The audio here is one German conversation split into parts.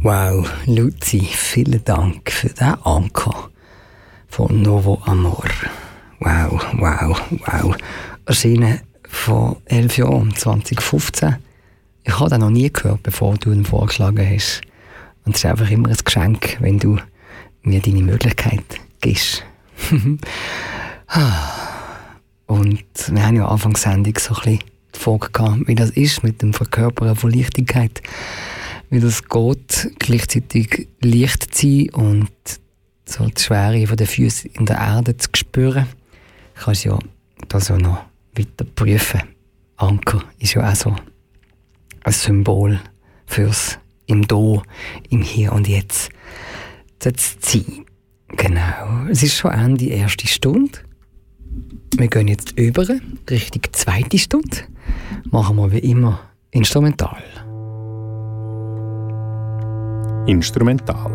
Wow, Luzi, vielen Dank für den Anker von Novo Amor. Wow, wow, wow. Erschienen vor 11 Jahren, 2015. Ich habe den noch nie gehört, bevor du ihn vorgeschlagen hast. Und es ist einfach immer ein Geschenk, wenn du mir deine Möglichkeit gibst. Und wir haben ja Anfang der Sendung so ein bisschen die Frage gehabt, wie das ist mit dem Verkörpern von Leichtigkeit. Wie das geht, gleichzeitig leicht zu sein und so die Schwere von den Füßen in der Erde zu spüren. Ich kann es ja das auch noch weiter prüfen. Anker ist ja auch so ein Symbol fürs im Da, im Hier und Jetzt zu sein. Genau. Es ist schon Ende erste Stunde. Wir gehen jetzt über Richtung zweite Stunde. Machen wir wie immer instrumental. Instrumental.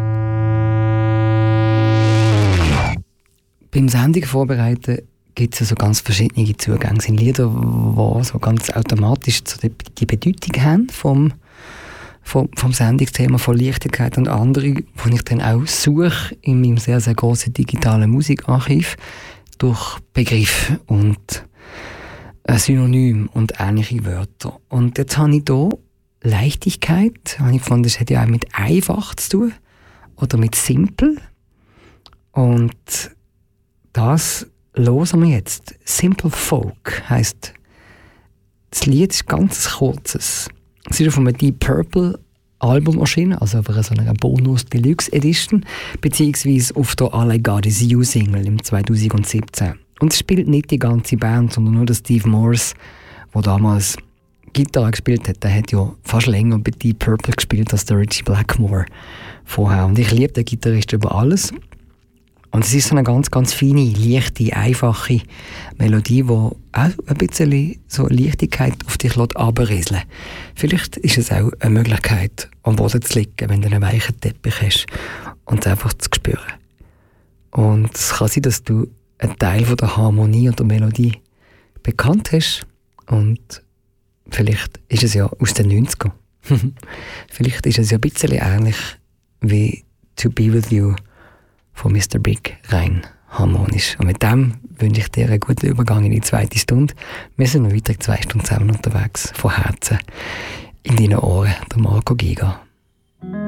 Beim Sendung vorbereiten gibt es ja so ganz verschiedene Zugänge. Es sind Lieder, die so ganz automatisch so die Bedeutung haben vom Sendungsthema, von Leichtigkeit, und andere, die ich dann auch suche in meinem sehr, sehr grossen digitalen Musikarchiv durch Begriffe und Synonym und ähnliche Wörter. Und jetzt habe ich hier Leichtigkeit, habe ich gefunden, das hat ja auch mit einfach zu tun oder mit simpel. Und das hören wir jetzt. Simple Folk heisst, das Lied ist ganz kurzes. Es ist von einem Deep Purple Album erschienen, also auf so einer Bonus Deluxe Edition, beziehungsweise auf der All I Got Is You Single im 2017. Und es spielt nicht die ganze Band, sondern nur der Steve Morse, der damals Gitarre gespielt hat. Der hat ja fast länger bei Deep Purple gespielt als der Richie Blackmore vorher. Und ich liebe den Gitarrist über alles. Und es ist so eine ganz, ganz feine, leichte, einfache Melodie, die auch ein bisschen so Leichtigkeit auf dich runterrieseln lässt. Vielleicht ist es auch eine Möglichkeit, am Boden zu liegen, wenn du einen weichen Teppich hast und einfach zu spüren. Und es kann sein, dass du einen Teil von der Harmonie und der Melodie bekannt hast. Und vielleicht ist es ja aus den 90ern. Vielleicht ist es ja ein bisschen ähnlich wie «To Be With You» von Mr. Big, rein harmonisch. Und mit dem wünsche ich dir einen guten Übergang in die zweite Stunde. Wir sind noch weitere 2 Stunden zusammen unterwegs, von Herzen in deinen Ohren, der Marco Giga.